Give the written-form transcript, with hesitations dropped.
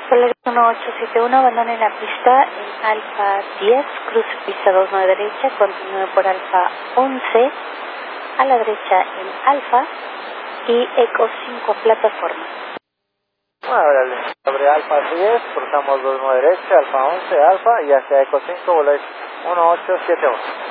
Polaris 1871, abandone la pista en Alfa 10, cruce pista 29 derecha, continúe por Alfa 11, a la derecha en Alfa y Eco 5 plataforma. Órale, sobre Alfa 10, cruzamos 29 derecha, Alfa 11, Alfa y hacia Eco 5, Polaris 1871.